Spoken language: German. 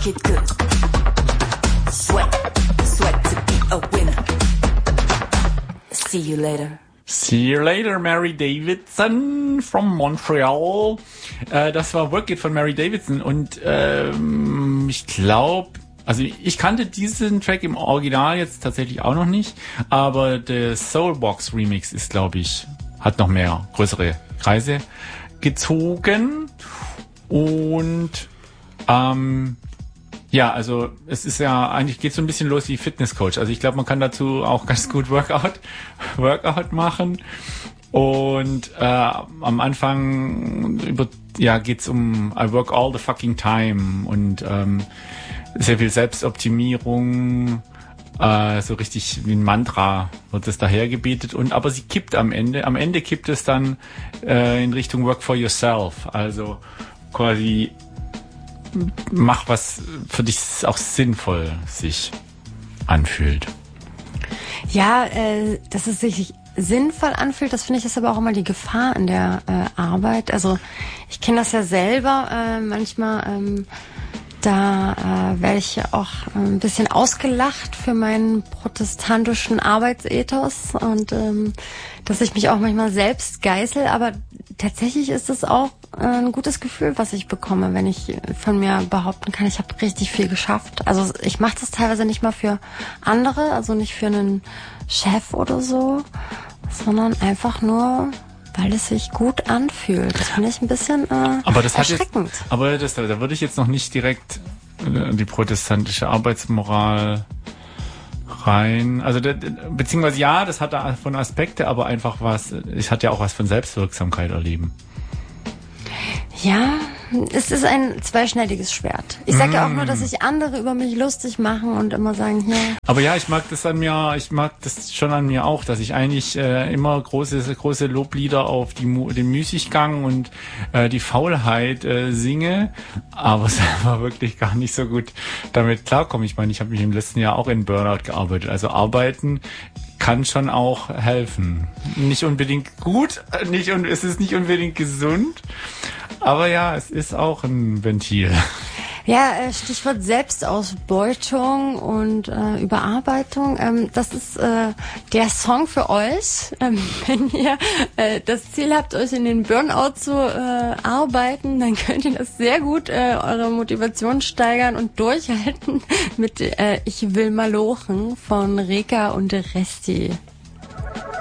work it good. Sweat to be a winner. See you later. See you later, Mary Davidson from Montreal. Das war Work It von Mary Davidson und ich glaube, also ich kannte diesen Track im Original jetzt tatsächlich auch noch nicht, aber der Soulbox Remix ist, glaube ich, hat noch mehr größere Kreise gezogen und ja, also es ist ja, eigentlich geht so ein bisschen los wie Fitnesscoach. Also ich glaube, man kann dazu auch ganz gut Workout machen. Und am Anfang geht's um I work all the fucking time und sehr viel Selbstoptimierung, so richtig wie ein Mantra wird es dahergebetet. Und aber sie kippt am Ende. Am Ende kippt es dann in Richtung Work for Yourself. Also quasi mach was für dich auch sinnvoll sich anfühlt. Ja, dass es sich sinnvoll anfühlt, das finde ich ist aber auch immer die Gefahr in der Arbeit. Also ich kenne das ja selber manchmal, da werde ich auch ein bisschen ausgelacht für meinen protestantischen Arbeitsethos und dass ich mich auch manchmal selbst geißel, aber tatsächlich ist es auch ein gutes Gefühl, was ich bekomme, wenn ich von mir behaupten kann, ich habe richtig viel geschafft. Also ich mache das teilweise nicht mal für andere, also nicht für einen Chef oder so, sondern einfach nur, weil es sich gut anfühlt. Das finde ich ein bisschen erschreckend. Da würde ich jetzt noch nicht direkt die protestantische Arbeitsmoral rein. Also beziehungsweise ja, das hat davon Aspekte, aber einfach es hat ja auch was von Selbstwirksamkeit erleben. Ja, es ist ein zweischneidiges Schwert. Ich sage ja auch nur, dass sich andere über mich lustig machen und immer sagen, hier. Aber ja, ich mag das schon an mir auch, dass ich eigentlich immer große Loblieder auf den Müßiggang und die Faulheit singe, aber selber wirklich gar nicht so gut damit klarkomme. Ich meine, ich habe mich im letzten Jahr auch in Burnout gearbeitet. Also arbeiten kann schon auch helfen. Nicht unbedingt gut, es ist nicht unbedingt gesund, aber ja, es ist auch ein Ventil. Ja, Stichwort Selbstausbeutung und Überarbeitung. Das ist der Song für euch. Wenn ihr das Ziel habt, euch in den Burnout zu arbeiten, dann könnt ihr das sehr gut eure Motivation steigern und durchhalten mit Ich will malochen von Reka und Resti.